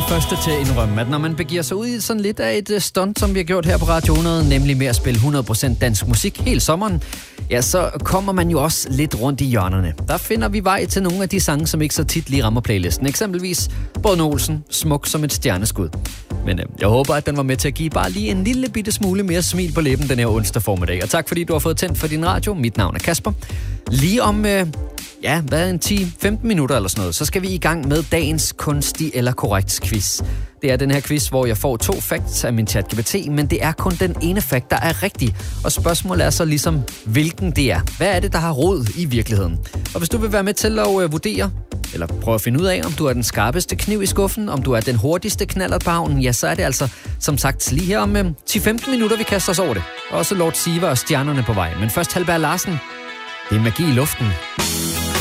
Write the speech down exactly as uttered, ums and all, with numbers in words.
første til at indrømme, at når man begiver sig ud i sådan lidt af et stunt, som vi har gjort her på Radio hundrede, nemlig med at spille hundrede procent dansk musik hele sommeren, ja, så kommer man jo også lidt rundt i hjørnerne. Der finder vi vej til nogle af de sange, som ikke så tit lige rammer playlisten. Eksempelvis Brødrene Olsen, Smuk som et stjerneskud. Men øh, jeg håber, at den var med til at give bare lige en lille bitte smule mere smil på læben den her onsdag formiddag. Og tak fordi du har fået tændt for din radio. Mit navn er Kasper. Lige om... Øh, Ja, hvad er en ti til femten minutter eller sådan noget, så skal vi i gang med dagens kunstig eller korrekt quiz. Det er den her quiz, hvor jeg får to facts af min ChatGPT, men det er kun den ene fact, der er rigtig. Og spørgsmålet er så ligesom, hvilken det er. Hvad er det, der har rod i virkeligheden? Og hvis du vil være med til at uh, vurdere, eller prøve at finde ud af, om du er den skarpeste kniv i skuffen, om du er den hurtigste knallert på havnen, ja, så er det altså, som sagt, lige her om uh, ti til femten minutter, vi kaster os over det. Også Lord Siva og Stjernerne på vej. Men først Halberg Larsen. Det er magi i luften.